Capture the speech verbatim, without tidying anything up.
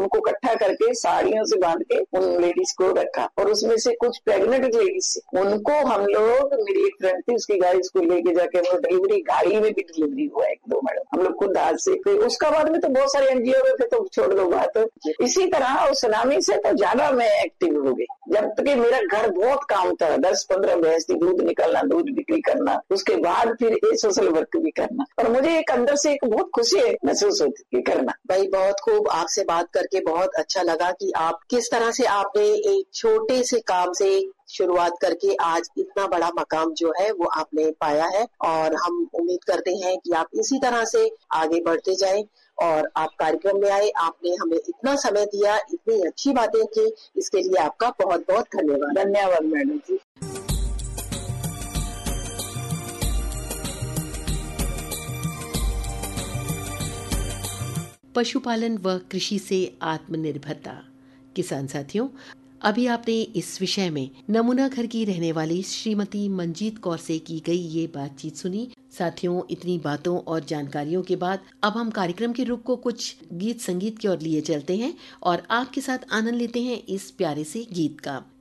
उनको इकट्ठा करके साड़ियों से बांध के उन लेडीज को रखा, और उसमें से कुछ प्रेग्नेंट लेडीज उनको हम लोग, मेरी एक फ्रेंड थी, उसकी गाड़ी उसको लेके जाके हम लोग डिलीवरी, गाड़ी में भी डिलीवरी हुआ एक दो मैडम, हम लोग खुद हाथ से। फिर उसका बाद में तो बहुत सारे एनजीओ में थे, तो छोड़ दो बात। इसी तरह उस सुनामी से तो ज्यादा मैं एक्टिव हो गई, जब तक मेरा घर बहुत काम था, दस पंद्रह भैंस की दूध निकालना, दूध बिक्री करना, उसके बाद फिर ये सोशल वर्क भी करना, और मुझे एक अंदर से एक बहुत खुशी महसूस होती करना। भाई बहुत खूब, आपसे बात करके बहुत अच्छा लगा कि आप किस तरह से आपने एक छोटे से काम से शुरुआत करके आज इतना बड़ा मकाम जो है वो आपने पाया है, और हम उम्मीद करते हैं कि आप इसी तरह से आगे बढ़ते जाएं। और आप कार्यक्रम में आए, आपने हमें इतना समय दिया, इतनी अच्छी बातें की, इसके लिए आपका बहुत बहुत धन्यवाद। धन्यवाद मैडम जी। पशुपालन व कृषि से आत्मनिर्भरता। किसान साथियों, अभी आपने इस विषय में नमूना घर की रहने वाली श्रीमती मंजीत कौर से की गई ये बातचीत सुनी। साथियों, इतनी बातों और जानकारियों के बाद अब हम कार्यक्रम के रुख को कुछ गीत संगीत की ओर लिए चलते हैं और आपके साथ आनंद लेते हैं इस प्यारे से गीत का।